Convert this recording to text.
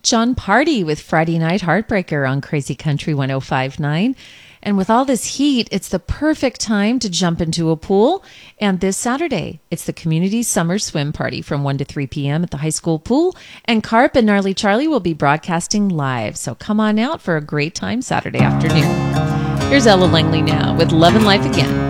John Party with Friday Night Heartbreaker on Crazy Country 105.9. And with all this heat, it's the perfect time to jump into a pool. And this Saturday, it's the Community Summer Swim Party from 1 to 3 p.m. at the high school pool. And Carp and Gnarly Charlie will be broadcasting live. So come on out for a great time Saturday afternoon. Here's Ella Langley now with Love and Life Again.